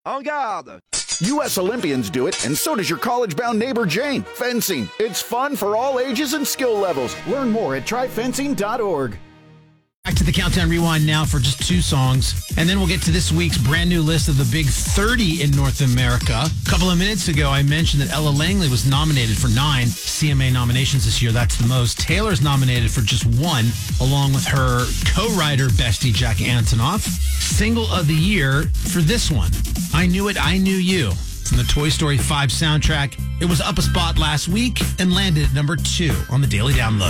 En garde! U.S. Olympians do it, and so does your college-bound neighbor Jane. Fencing. It's fun for all ages and skill levels. Learn more at tryfencing.org. Back to the Countdown Rewind now for just 2 songs, and then we'll get to this week's brand new list of the Big 30 in North America. A couple of minutes ago, I mentioned that Ella Langley was nominated for 9 CMA nominations this year. That's the most. Taylor's nominated for just 1, along with her co-writer bestie, Jack Antonoff. Single of the year for this one, I Knew It, I Knew You, from the Toy Story 5 soundtrack. It was up a spot last week and landed at number 2 on the Daily Download.